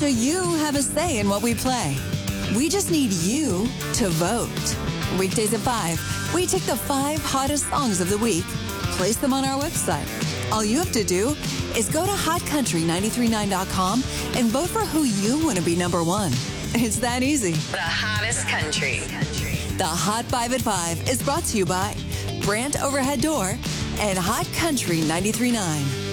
so you have a say in what we play. We just need you to vote. Weekdays at 5, we take the 5 hottest songs of the week, place them on our website. All you have to do is go to hotcountry939.com and vote for who you want to be number one. It's that easy. The hottest country. The Hot 5 at 5 is brought to you by Brandt Overhead Door and Hot Country 93.9.